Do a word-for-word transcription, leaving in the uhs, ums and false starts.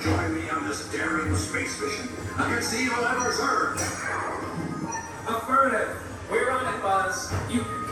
join me on this daring space mission against the evil Emperor Zurg? Affirmative. We're on it, Buzz. You